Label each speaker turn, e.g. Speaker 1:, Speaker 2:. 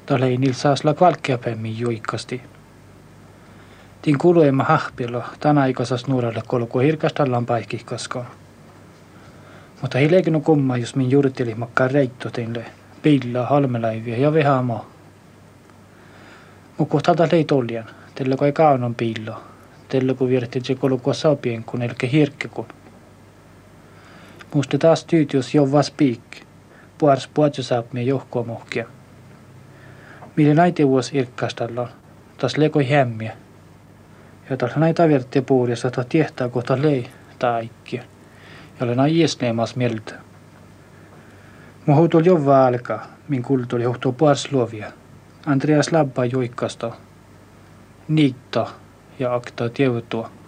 Speaker 1: Tolei niillä saas la kvalkkeapemmin juikkasti. Tin kuluema hahpilo, tänä aikosas nuorelle kolku hirkastallaan paikkikkoskaan. Mutta hilekin kumma, jos min juurteli makkaan reitto teille, pillaa, halmelaivia ja vehamaa. Mutta kohtalta lei toljan, teillä kun ei kaunon pilloa, teillä kun vierettiin se kolukua sopien, kun elke hirkkekun. Musta taas tyytyys jo vas piikki, puars puhutju saap mie johkoa mohkia. Mille näitä vuosi irkkastallaan, taas lekoi hämmiä. Ja taas näitä verttiä puudessa taas tiehtää kohta lei taikkia, jolle näin iesneemas mieltä. Muhu tuli jo valkaa, min kulttuuri johtuu puars luovia. Andreas Labba juikkasta, niitta ja aktaa tieutua.